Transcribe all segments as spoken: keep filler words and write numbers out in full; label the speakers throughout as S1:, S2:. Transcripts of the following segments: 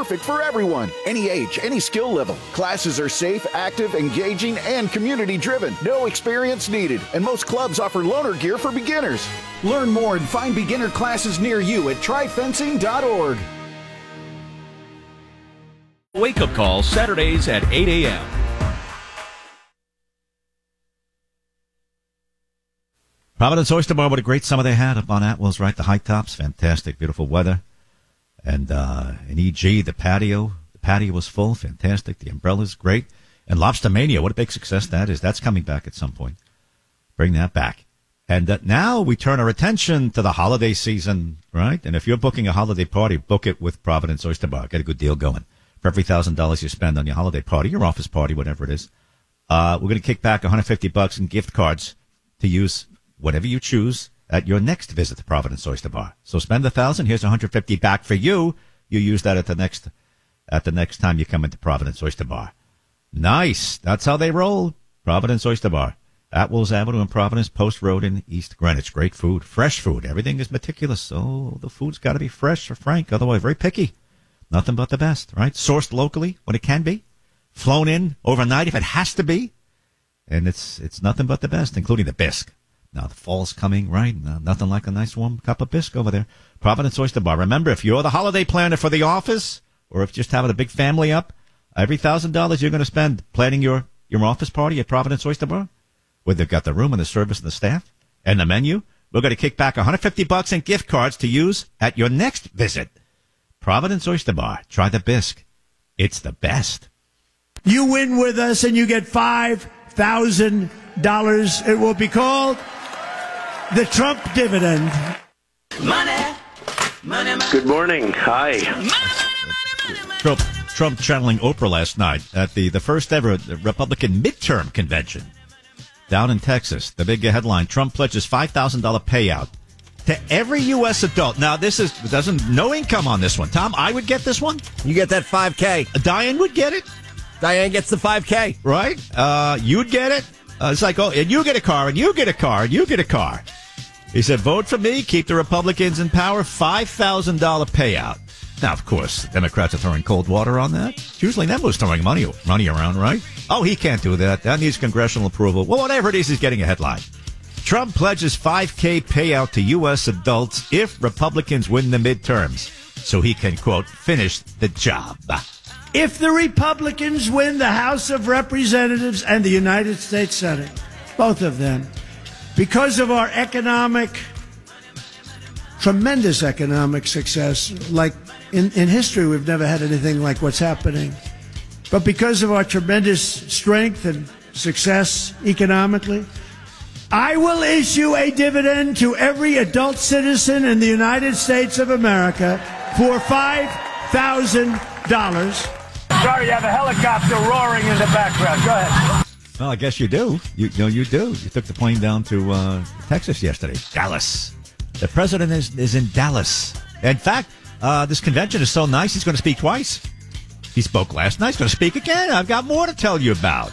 S1: perfect for everyone. Any age, any skill level. Classes are safe, active, engaging, and community-driven. No experience needed. And most clubs offer loaner gear for beginners. Learn more and find beginner classes near you at try fencing dot org.
S2: Wake-up call Saturdays at eight a.m.
S3: Providence Oyster Bar, what a great summer they had up on Atwell's, right? The high tops, fantastic, beautiful weather. And uh, in E G, the patio, the patio was full, fantastic. The umbrellas, great. And Lobster Mania, what a big success that is. That's coming back at some point. Bring that back. And uh, now we turn our attention to the holiday season, right? And if you're booking a holiday party, book it with Providence Oyster Bar. Get a good deal going. For every one thousand dollars you spend on your holiday party, your office party, whatever it is, uh, we're going to kick back one hundred fifty bucks in gift cards to use whatever you choose at your next visit to Providence Oyster Bar. So spend a thousand. Here's one hundred fifty back for you. You use that at the next at the next time you come into Providence Oyster Bar. Nice. That's how they roll. Providence Oyster Bar. Atwells Avenue in Providence, Post Road in East Greenwich. Great food, fresh food. Everything is meticulous. So the food's got to be fresh or frank. Otherwise, very picky. Nothing but the best, right? Sourced locally when it can be. Flown in overnight if it has to be. And it's it's nothing but the best, including the bisque. Now, the fall's coming, right? No, nothing like a nice warm cup of bisque over there. Providence Oyster Bar. Remember, if you're the holiday planner for the office, or if you're just having a big family up, every one thousand dollars you're going to spend planning your, your office party at Providence Oyster Bar, where they've got the room and the service and the staff and the menu, we're going to kick back one hundred fifty bucks in gift cards to use at your next visit. Providence Oyster Bar. Try the bisque. It's the best.
S4: You win with us and you get five thousand dollars. It will be called the Trump dividend.
S5: Money, money, money.
S6: Good morning. Hi.
S3: Trump, Trump channeling Oprah last night at the, the first ever Republican midterm convention down in Texas. The big headline, Trump pledges five thousand dollars payout to every U S adult. Now, this is doesn't no income on this one. Tom, I would get this one.
S7: You get that five K.
S3: Diane would get it.
S7: Diane gets the five K.
S3: Right? Uh, you'd get it. Uh, it's like, oh, and you get a car, and you get a car, and you get a car. He said, vote for me, keep the Republicans in power, five thousand dollars payout. Now, of course, Democrats are throwing cold water on that. It's usually them who's throwing money, money around, right? Oh, he can't do that. That needs congressional approval. Well, whatever it is, he's getting a headline. Trump pledges five K payout to U S adults if Republicans win the midterms, so he can, quote, finish the job.
S4: If the Republicans win the House of Representatives and the United States Senate, both of them, because of our economic, tremendous economic success, like in, in history, we've never had anything like what's happening. But because of our tremendous strength and success economically, I will issue a dividend to every adult citizen in the United States of America for five thousand dollars.
S6: Sorry, you have a helicopter roaring in the background. Go ahead.
S3: Well, I guess you do. You, you know, you do. You took the plane down to uh, Texas yesterday. Dallas. The president is, is in Dallas. In fact, uh, this convention is so nice, he's going to speak twice. He spoke last night. He's going to speak again. I've got more to tell you about.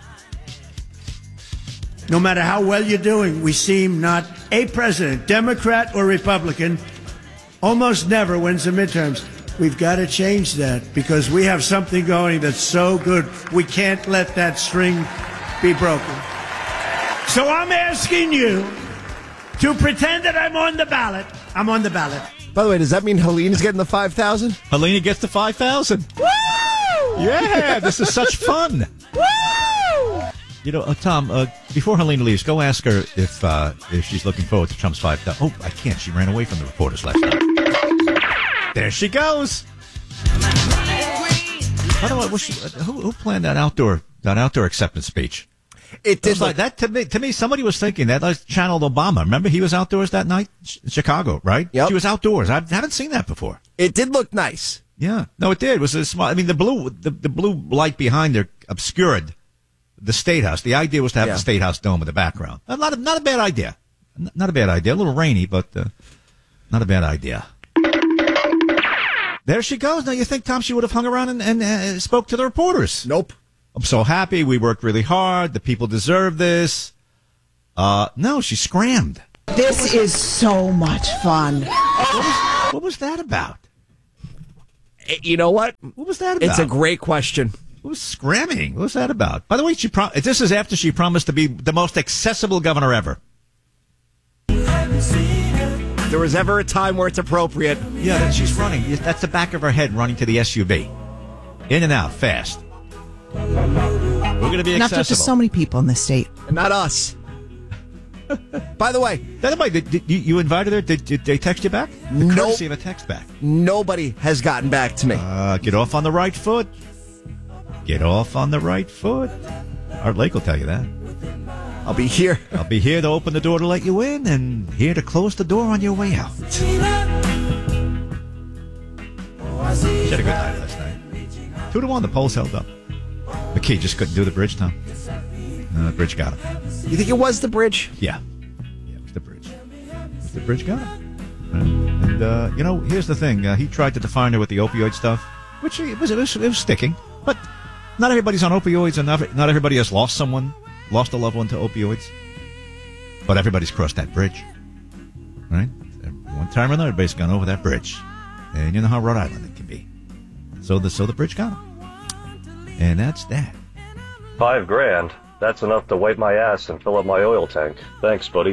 S4: No matter how well you're doing, we seem not a president, Democrat or Republican, almost never wins the midterms. We've got to change that because we have something going that's so good. We can't let that string be broken. So I'm asking you to pretend that I'm on the ballot. I'm on the ballot.
S7: By the way, does that mean Helene's getting the five thousand?
S3: Helena gets the five thousand. Woo! Yeah, this is such fun.
S4: Woo!
S3: You know, uh, Tom, uh, before Helena leaves, go ask her if uh, if she's looking forward to Trump's five thousand. Oh, I can't. She ran away from the reporters last night. There she goes. By the way, was she, who, who planned that outdoor that outdoor acceptance speech?
S7: It did
S3: it like that to me. To me, somebody was thinking that like channeled Obama. Remember, he was outdoors that night in Chicago, right?
S7: Yep.
S3: She was outdoors. I haven't seen that before.
S7: It did look nice.
S3: Yeah, no, it did. It was a small. I mean, the blue the, the blue light behind there obscured the State House. The idea was to have
S7: yeah.
S3: the State House dome in the background. Not a, not a bad idea. Not a bad idea. A little rainy, but uh, not a bad idea. There she goes. Now, you think, Tom, she would have hung around and, and uh, spoke to the reporters?
S7: Nope.
S3: I'm so happy. We worked really hard. The people deserve this. Uh, no, she scrammed.
S8: This is so much fun.
S3: What was, what was that about?
S7: You know what?
S3: What was that about?
S7: It's a great question.
S3: What was scramming? What was that about? By the way, she prom- this is after she promised to be the most accessible governor ever.
S7: If there was ever a time where it's appropriate.
S3: Yeah, then she's running. That's the back of her head running to the S U V. In and out, fast. We're going to be
S8: Not
S3: accessible.
S8: just so many people in this state.
S7: Not us. By the way,
S3: By the way, did, did you, you invited her? Did, did they text you back? The
S7: Nope.
S3: courtesy of a text back.
S7: nobody has gotten back to me.
S3: Uh, get off on the right foot. Get off on the right foot. Art Lake will tell you that.
S7: I'll be here.
S3: I'll be here to open the door to let you in and here to close the door on your way out. She had a good night last night. Two to one, the polls held up. McKee just couldn't do the bridge, Tom. No, the bridge got him.
S7: You think it was the bridge?
S3: Yeah. Yeah, it was the bridge. It was the bridge got him. And, uh, you know, here's the thing. Uh, he tried to define her with the opioid stuff, which it was, it was, it was sticking. But not everybody's on opioids, and not, not everybody has lost someone, lost a loved one to opioids. But everybody's crossed that bridge. Right? One time or another, everybody's gone over that bridge. And you know how Rhode Island it can be. So the, so the bridge got him. And that's that.
S9: Five grand. That's enough to wipe my ass and fill up my oil tank. Thanks, buddy.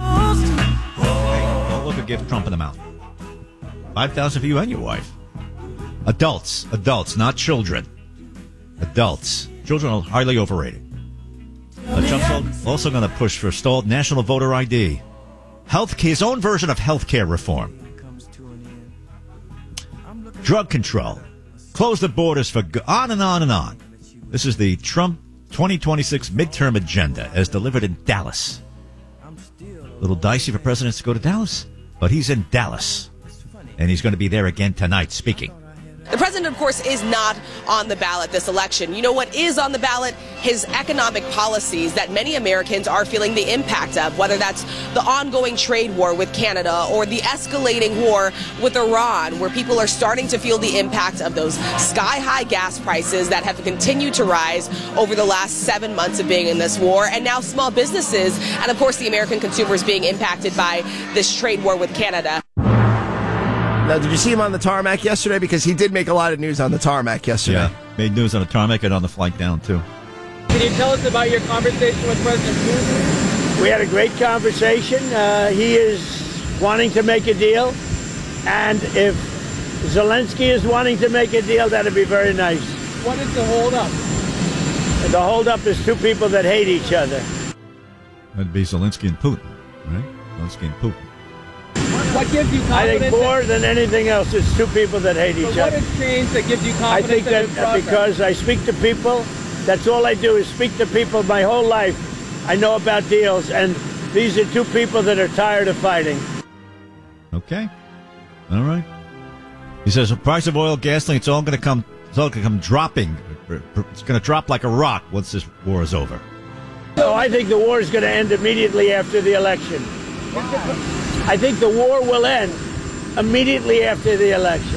S3: Hey, don't look a gift Trump in the mouth. Five thousand for you and your wife. Adults, adults, not children. Adults. Children are highly overrated. Uh, Trump's also going to push for stalled national voter I D. Health, his own version of health care reform. Drug control. Close the borders for go- on and on and on. This is the Trump twenty twenty-six midterm agenda as delivered in Dallas. A little dicey for presidents to go to Dallas, but he's in Dallas. And he's going to be there again tonight speaking.
S10: The president, of course, is not on the ballot this election. You know what is on the ballot? His economic policies that many Americans are feeling the impact of, whether that's the ongoing trade war with Canada or the escalating war with Iran, where people are starting to feel the impact of those sky-high gas prices that have continued to rise over the last seven months of being in this war, and now small businesses and, of course, the American consumers being impacted by this trade war with Canada.
S7: Now, did you see him on the tarmac yesterday? Because he did make a lot of news on the tarmac yesterday.
S3: Yeah, made news on the tarmac and on the flight down, too.
S11: Can you tell us about your conversation with President Putin?
S6: We had a great conversation. Uh, he is wanting to make a deal. And if Zelensky is wanting to make a deal, that'd be very nice.
S11: What is the holdup?
S6: The holdup is two people that hate each other.
S3: That'd be Zelensky and Putin, right? Zelensky and Putin.
S11: What gives you confidence?
S6: I think more than anything else, it's two people that hate each
S11: But
S6: other.
S11: what has changed that gives you
S6: I
S11: confidence?
S6: think that
S11: in this process?
S6: because I speak to people, that's all I do is speak to people my whole life. I know about deals, and these are two people that are tired of fighting.
S3: Okay. All right. He says the price of oil, gasoline, it's all going to come, it's all going to come dropping. It's going to drop like a rock once this war is over.
S6: So I think the war is going to end immediately after the election. I think the war will end immediately after the election.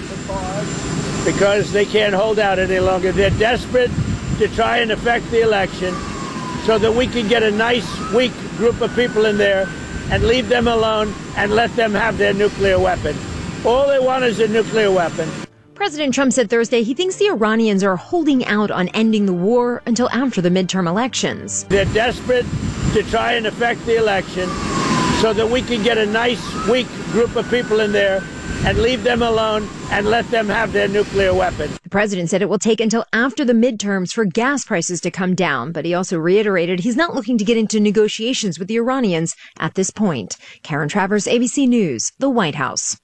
S6: Because they can't hold out any longer. They're desperate to try and affect the election so that we can get a nice, weak group of people in there and leave them alone and let them have their nuclear weapon. All they want is a nuclear weapon.
S12: President Trump said Thursday he thinks the Iranians are holding out on ending the war until after the midterm elections.
S6: They're desperate to try and affect the election so that we can get a nice, weak group of people in there and leave them alone and let them have their nuclear weapon.
S12: The president said it will take until after the midterms for gas prices to come down, but he also reiterated he's not looking to get into negotiations with the Iranians at this point. Karen Travers, A B C News, the White House.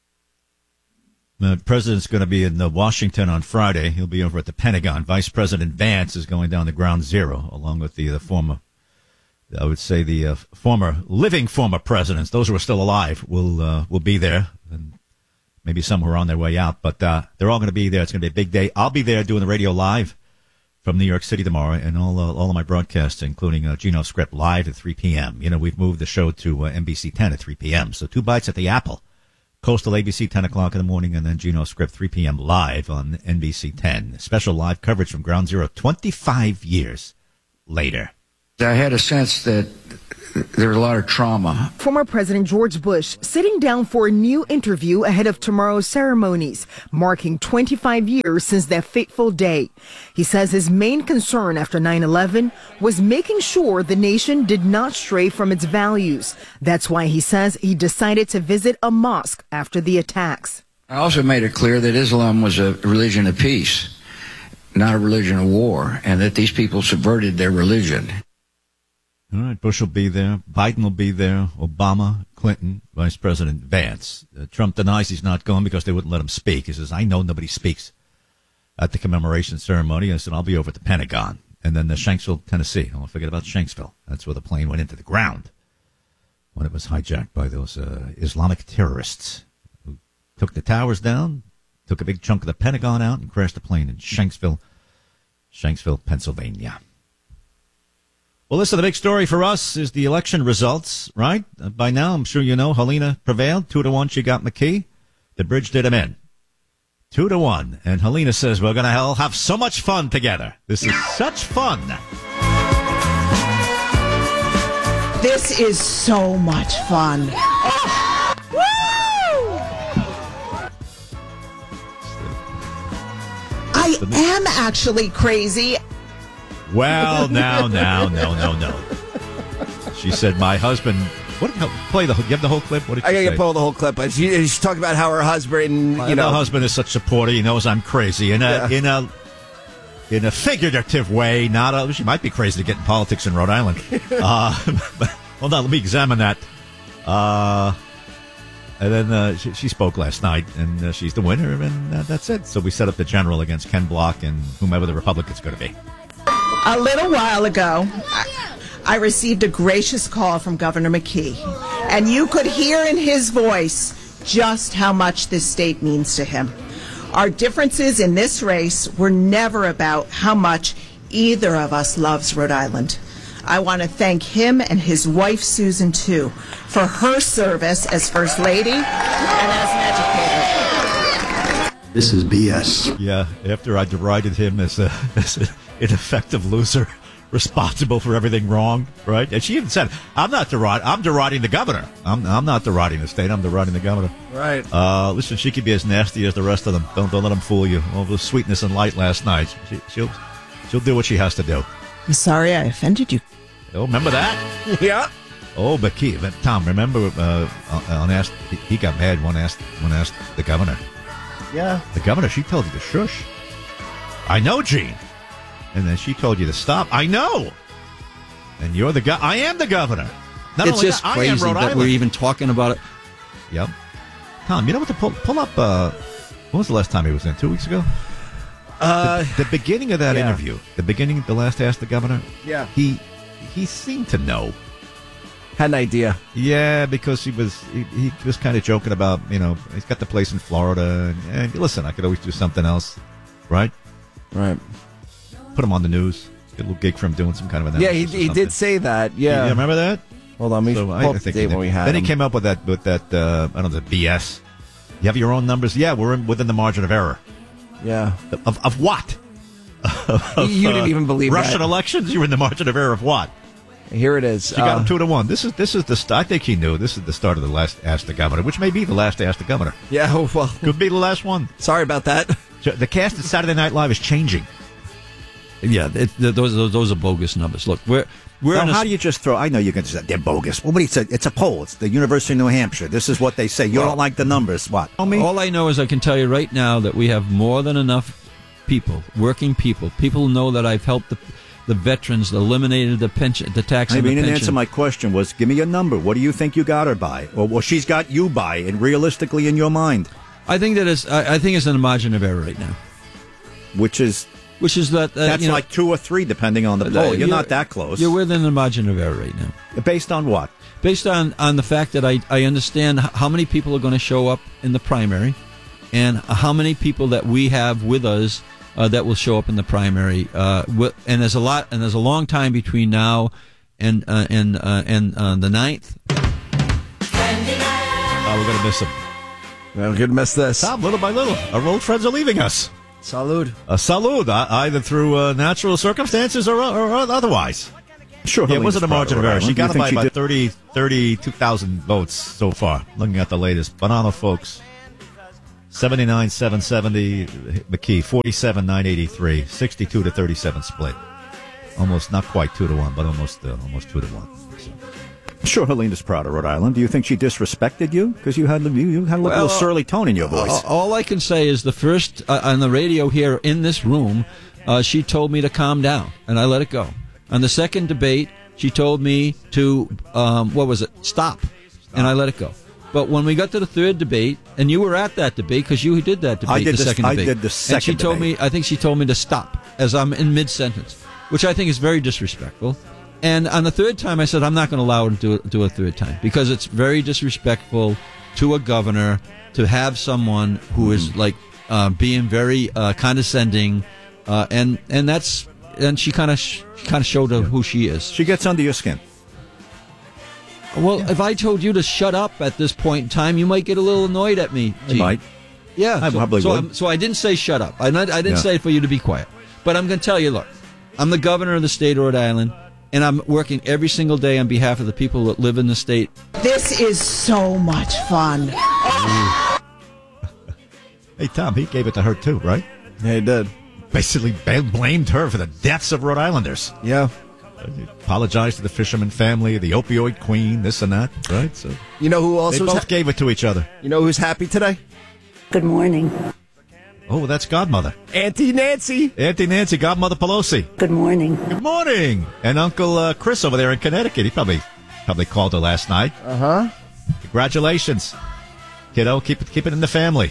S3: The president's going to be in uh, Washington on Friday. He'll be over at the Pentagon. Vice President Vance is going down to Ground Zero, along with the, the former, I would say the uh, former, living former presidents. Those who are still alive will uh, will be there, and maybe some who are on their way out. But uh, they're all going to be there. It's going to be a big day. I'll be there doing the radio live from New York City tomorrow, and all uh, all of my broadcasts, including uh, Gino Script, live at three p.m. You know, we've moved the show to uh, N B C ten at three p.m., so two bites at the apple. Coastal A B C, ten o'clock in the morning, and then Gino Script, three p.m. live on N B C ten. Special live coverage from Ground Zero, twenty-five years later.
S13: I had a sense that
S8: there's a lot of trauma.
S13: Former President George Bush sitting down for a new interview ahead of tomorrow's ceremonies, marking twenty-five years since that fateful day. He says his main concern after nine eleven was making sure the nation did not stray from its values. That's why he says he decided to visit a mosque after the attacks.
S8: I also made it clear that Islam was a religion of peace, not a religion of war, and that these people subverted their religion.
S3: All right, Bush will be there. Biden will be there. Obama, Clinton, Vice President Vance. Uh, Trump denies he's not going because they wouldn't let him speak. He says, I know nobody speaks at the commemoration ceremony. I said, I'll be over at the Pentagon. And then the Shanksville, Tennessee. Don't forget about Shanksville. That's where the plane went into the ground when it was hijacked by those uh, Islamic terrorists who took the towers down, took a big chunk of the Pentagon out, and crashed the plane in Shanksville, Shanksville, Pennsylvania. Well, listen, the big story for us is the election results, right? Uh, by now, I'm sure you know, Helena prevailed. Two to one, she got McKee. The bridge did him in. Two to one. And Helena says, we're going to hell have so much fun together. This is such fun.
S14: This is so much fun. Oh. Woo! I am actually crazy.
S3: Well, now, now, no, no, no. She said, my husband... What? Play the... Give the whole clip? What did she
S7: I
S3: say?
S7: gotta pull the whole clip. But she, she's talking about how her husband, you know...
S3: Her husband is such a supporter. He knows I'm crazy. In a,
S7: Yeah.
S3: in a, in a figurative way, not a... She might be crazy to get in politics in Rhode Island. uh, but, hold on, let me examine that. Uh... And then uh, she, she spoke last night, and uh, she's the winner, and uh, that's it. So we set up the general against Ken Block and whomever the Republican's going to be.
S14: A little while ago, I, I received a gracious call from Governor McKee, and you could hear in his voice just how much this state means to him. Our differences in this race were never about how much either of us loves Rhode Island. I want to thank him and his wife, Susan, too, for her service as First Lady and as an educator.
S8: This is B S.
S3: Yeah, after I derided him as, a, as an ineffective loser, responsible for everything wrong, right? And she even said, I'm not deriding, I'm deriding the governor. I'm, I'm not deriding the state, I'm deriding the governor.
S7: Right.
S3: Uh, listen, she could be as nasty as the rest of them. Don't, don't let them fool you. All the sweetness and light last night. She, she'll, she'll do what she has to do.
S14: I'm sorry I offended you.
S3: Oh, remember that?
S7: Yeah.
S3: Oh, but Key, but Tom, remember uh, on asked, he, he got mad when asked when asked the governor.
S7: Yeah.
S3: The governor, she told you to shush. I know, Gene. And then she told you to stop. I know. And you're the guy. I am the governor. Not
S15: it's
S3: only
S15: just
S3: that,
S15: crazy
S3: I am Rhode
S15: that
S3: Island.
S15: we're even talking about it.
S3: Yep. Tom, you know what to pull, pull up? Uh, when was the last time he was in? Two weeks ago?
S7: Uh,
S3: the, the beginning of that
S7: yeah.
S3: interview, the beginning, the last Ask the Governor,
S7: Yeah.
S3: he he seemed to know.
S7: Had an idea.
S3: Yeah, because he was he, he was kind of joking about, you know, he's got the place in Florida. And, and listen, I could always do something else, right?
S7: Right.
S3: Put him on the news. Get a little gig for him doing some kind of
S7: Yeah,
S3: analysis.
S7: he he did say that. Yeah.
S3: You remember that?
S7: Hold on, we
S3: So
S7: pull
S3: I,
S7: up
S3: I
S7: the
S3: think
S7: date
S3: he
S7: when we had
S3: Then
S7: him.
S3: he came up with that with that uh, I don't know, the B S. You have your own numbers. Yeah, we're in, within the margin of error.
S7: Yeah.
S3: Of of what? Of,
S7: You didn't
S3: uh,
S7: even believe
S3: Russian
S7: that.
S3: elections. You're in the margin of error of what?
S7: Here it is.
S3: She got
S7: Uh,
S3: him two to one. This is this is the st- I think he knew this is the start of the last Ask the Governor, which may be the last Ask the Governor.
S7: Yeah, well,
S3: could be the last one.
S7: Sorry about that.
S3: The cast of Saturday Night Live is changing.
S15: Yeah, it, those, those those are bogus numbers. Look, we're we're
S16: Now,
S15: in a,
S16: how do you just throw? I know you can say they're bogus. Well, what do you say? It's a poll. It's the University of New Hampshire. This is what they say. You
S15: Well,
S16: don't like the numbers. What?
S15: all I know is I can tell you right now that we have more than enough people, working people. People know that I've helped the the veterans, eliminated the pension, the tax
S16: I
S15: on
S16: mean,
S15: the
S16: an
S15: pension.
S16: answer my question was, give me a number. What do you think you got her by, or well, she's got you by, and realistically in your mind?
S15: I think that is. I, I think it's in the margin of error right now.
S16: Which is,
S15: which is that uh,
S16: that's
S15: you know,
S16: like two or three, depending on the poll. You're, not that close.
S15: You're within the margin of error right now.
S16: Based on what?
S15: Based on, on the fact that I, I understand h- how many people are going to show up in the primary, and how many people that we have with us uh, that will show up in the primary. Uh, wi- and there's a lot, and there's a long time between now and uh, and uh, and uh, the ninth.
S3: Oh, we're gonna miss him.
S7: We're gonna miss this.
S3: Tom, little by little, our old friends are leaving us.
S7: Salud.
S3: A salud, uh, either through uh, natural circumstances or, or otherwise.
S16: Sure,
S3: Yeah, it wasn't a margin of error. She got him by about
S16: did-
S3: thirty, thirty-two thousand votes so far, looking at the latest. Bonanno folks, seventy-nine seven seventy, McKee, forty-seven nine eighty-three, sixty-two to thirty-seven split. Almost, not quite two to one, but almost uh, almost two to one. So.
S16: I'm sure Helene is proud of Rhode Island. Do you think she disrespected you? Because you had, you, you had a little
S15: Well,
S16: surly tone in your voice.
S15: Uh, all I can say is the first, uh, on the radio here in this room, uh, she told me to calm down, and I let it go. On the second debate, she told me to, um, what was it, stop, and I let it go. But when we got to the third debate, and you were at that debate because you did that debate,
S16: I did
S15: the
S16: this-
S15: second
S16: I
S15: debate.
S16: did the second
S15: And she told
S16: debate.
S15: me, I think she told me to stop as I'm in mid-sentence, which I think is very disrespectful. And on the third time, I said, I'm not going to allow her to do it, do a third time because it's very disrespectful to a governor to have someone who is
S16: Mm.
S15: like uh, being very uh, condescending, uh, and and that's and she kind of sh- kind of showed her who she is.
S16: She gets under your skin.
S15: Well, if I told you to shut up at this point in time, you might get a little annoyed at me.
S16: I might.
S15: Yeah,
S16: I
S15: so,
S16: probably
S15: so
S16: would.
S15: I'm- so I didn't say shut up. I, not, I didn't
S16: Yeah.
S15: say it for you to be quiet. But I'm going to tell you, look, I'm the governor of the state of Rhode Island, and I'm working every single day on behalf of the people that live in the state.
S14: This is so much fun.
S3: Hey, Tom, he gave it to her too, right?
S7: Yeah, he did.
S3: Basically ba- blamed her for the deaths of Rhode Islanders.
S7: Yeah.
S3: He apologized to the fisherman family, the opioid queen, this and that, right? So
S7: You know who also
S3: they
S7: was
S3: both
S7: ha-
S3: gave it to each other.
S7: You know who's happy today?
S17: Good morning.
S3: Oh, that's Godmother.
S7: Auntie Nancy.
S3: Auntie Nancy, Godmother Pelosi.
S17: Good morning.
S3: Good morning. And Uncle uh, Chris over there in Connecticut. He probably probably called her last night.
S7: Uh huh.
S3: Congratulations, kiddo. Keep it keep it in the family.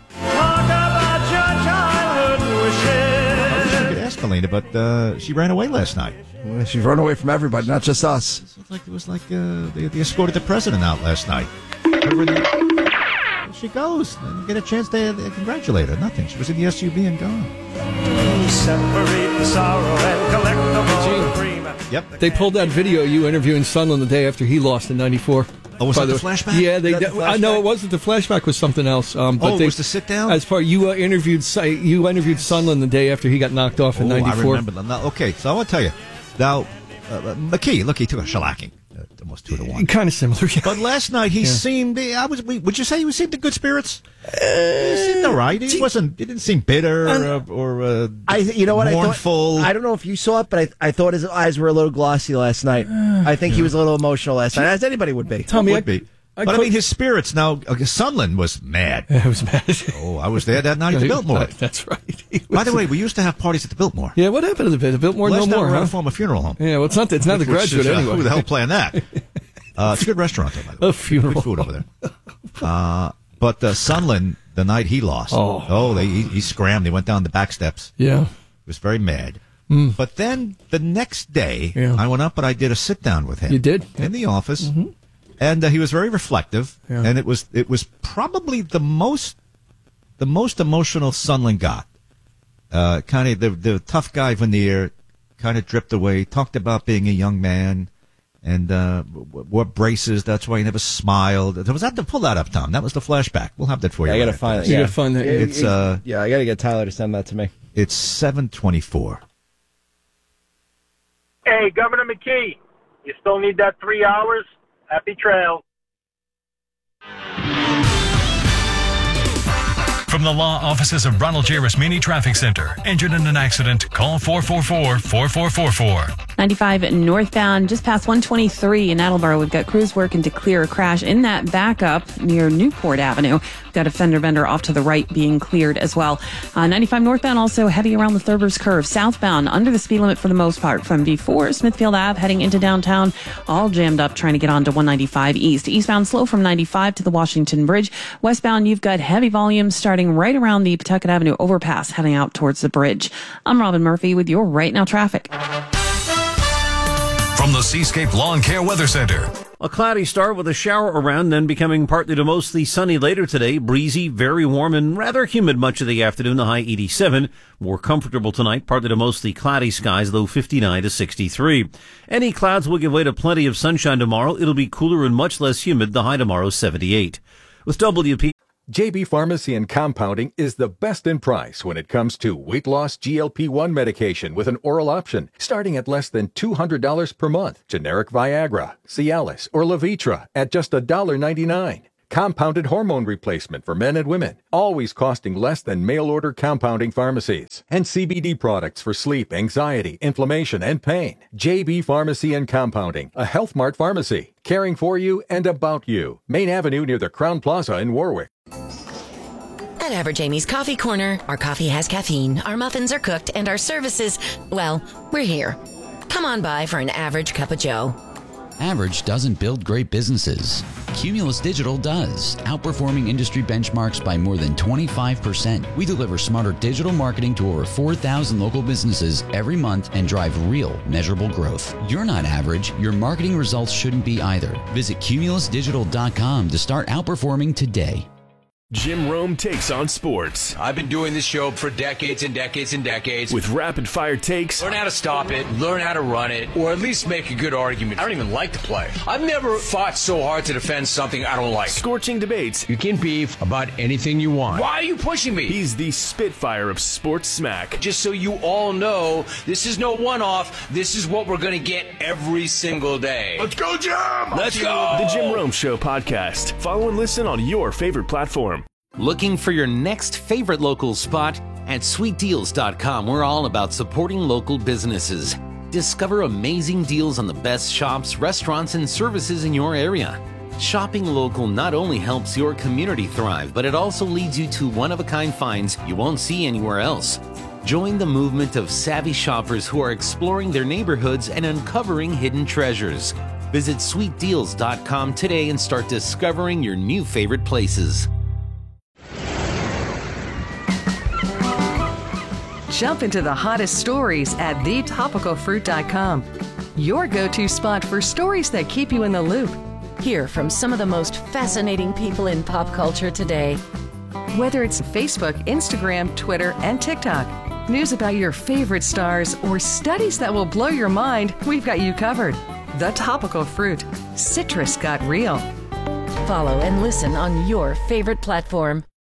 S3: I could ask Helena, but uh, she ran away last night.
S7: Well, she's run away from everybody, not just us.
S3: It was like it was like uh, they, they escorted the president out last night. Over the- there she goes. Didn't get a chance to uh, congratulate her. Nothing. She was in the S U V and gone.
S18: Separate the sorrow and collect the agreement.
S3: Yep.
S19: They pulled that video of you interviewing Sunland the day after he lost in ninety-four.
S3: Oh, was
S19: By
S3: that the
S19: way.
S3: flashback?
S19: Yeah, they.
S3: Was that the
S19: I know
S3: flashback?
S19: it wasn't. The flashback was something else. Um, but
S3: Oh, it
S19: they,
S3: was the sit down?
S19: As part, you uh, interviewed Su- you interviewed Sunland the day after he got knocked off in
S3: Oh, I
S19: ninety-four.
S3: remember that. Now, okay, so I want to tell you. Now, uh, McKee, look, he took a shellacking. Uh, almost two to one.
S19: Kind of similar. Yeah.
S3: But last night he
S19: Yeah.
S3: seemed. I was. Would you say he seemed in good spirits? he seemed all right. He wasn't. He didn't seem bitter or, or uh,
S7: I, you know what?
S3: mournful.
S7: I, thought, I don't know if you saw it, but I, I thought his eyes were a little glossy last night. I think he was a little emotional last night, as anybody would be.
S19: Tommy,
S3: would
S19: I-
S3: be.
S19: I
S3: but I
S19: could-
S3: mean, his spirits now. Uh, Sunland was mad.
S19: Yeah, it was bad.
S3: Oh, I was there that night at the Biltmore.
S19: That's right. He
S3: By the
S19: was-
S3: way, we used to have parties at the Biltmore.
S19: yeah, what happened to the, the Biltmore?
S3: Last
S19: No
S3: time
S19: more,
S3: we were at
S19: huh?
S3: a former funeral home.
S19: Yeah, well, it's not. It's not the
S3: Which is,
S19: Graduate
S3: uh,
S19: anyway.
S3: Who the hell planned that? Uh, it's a good restaurant, though, by the way.
S19: A funeral.
S3: Good food over there. Uh, but uh, Sunland, the night he lost,
S19: Oh.
S3: oh, they, he, he scrammed. He went down the back steps.
S19: Yeah.
S3: He was very mad.
S19: Mm.
S3: But then the next day,
S19: Yeah.
S3: I went up and I did a sit down with him.
S19: You did?
S3: In the office. And uh, he was very reflective.
S19: Yeah.
S3: And it was it was probably the most the most emotional Sunland got. Uh, kind of the, the tough guy veneer kind of dripped away, talked about being a young man and uh, w- wore braces. That's why he never smiled. Was that to pull that up, Tom? That was the flashback. We'll have that for you.
S7: Yeah, I gotta
S3: right
S7: find
S3: after
S7: it.
S19: You
S7: Yeah.
S19: gotta find that.
S3: It's uh,
S7: Yeah, I got to get Tyler to send that to me.
S3: it's seven twenty-four.
S18: Hey, Governor McKee, you still need that three hours? Happy trails.
S20: From the law offices of Ronald J. Rasmini Traffic Center. Injured in an accident? Call four four four, four four four four.
S21: ninety-five northbound, just past one twenty-three in Attleboro. We've got crews working to clear a crash in that backup near Newport Avenue. We've got a fender bender off to the right being cleared as well. Uh, ninety-five northbound also heavy around the Thurber's Curve. Southbound under the speed limit for the most part from before Smithfield Ave heading into downtown. All jammed up trying to get onto one ninety-five east. Eastbound slow from ninety-five to the Washington Bridge. Westbound you've got heavy volume starting right around the Pawtucket Avenue overpass heading out towards the bridge. I'm Robin Murphy with your Right Now traffic.
S20: From the Seascape Lawn Care Weather Center.
S22: A cloudy start with a shower around, then becoming partly to mostly sunny later today. Breezy, very warm, and rather humid much of the afternoon, the high eighty-seven. More comfortable tonight, partly to mostly cloudy skies, low fifty-nine to sixty-three. Any clouds will give way to plenty of sunshine tomorrow. It'll be cooler and much less humid, the high tomorrow seventy-eight. With W P...
S1: J B Pharmacy and Compounding is the best in price when it comes to weight loss G L P one medication with an oral option, starting at less than two hundred dollars per month. Generic Viagra, Cialis, or Levitra at just one dollar ninety-nine. Compounded hormone replacement for men and women, always costing less than mail-order compounding pharmacies. And C B D products for sleep, anxiety, inflammation, and pain. J B Pharmacy and Compounding, a Health Mart pharmacy, caring for you and about you. Main Avenue near the Crown Plaza in Warwick.
S17: At Average Amy's Coffee Corner, our coffee has caffeine, our muffins are cooked, and our services, well, we're here. Come on by for an average cup of joe.
S23: Average doesn't build great businesses. Cumulus Digital does, outperforming industry benchmarks by more than twenty-five percent. We deliver smarter digital marketing to over four thousand local businesses every month and drive real, measurable growth. You're not average. Your marketing results shouldn't be either. Visit cumulus digital dot com to start outperforming today.
S24: Jim Rome takes on sports.
S25: I've been doing this show for decades and decades and decades.
S24: With rapid fire takes.
S25: Learn how to stop it, learn how to run it, or at least make a good argument. I don't even like to play. I've never fought so hard to defend something I don't like.
S24: Scorching debates.
S25: You can beef about anything you want. Why are you pushing me?
S24: He's the Spitfire of sports smack.
S25: Just so you all know, this is no one-off. This is what we're going to get every single day.
S24: Let's go, Jim!
S25: Let's go!
S24: The Jim Rome Show podcast. Follow and listen on your favorite platform.
S26: Looking for your next favorite local spot? At sweet deals dot com, we're all about supporting local businesses. Discover amazing deals on the best shops, restaurants, and services in your area. Shopping local not only helps your community thrive, but it also leads you to one-of-a-kind finds you won't see anywhere else. Join the movement of savvy shoppers who are exploring their neighborhoods and uncovering hidden treasures. Visit sweet deals dot com today and start discovering your new favorite places.
S27: Jump into the hottest stories at the topical fruit dot com. Your go-to spot for stories that keep you in the loop.
S17: Hear from some of the most fascinating people in pop culture today.
S27: Whether it's Facebook, Instagram, Twitter, and TikTok, news about your favorite stars, or studies that will blow your mind, we've got you covered. The Topical Fruit. Citrus got real.
S17: Follow and listen on your favorite platform.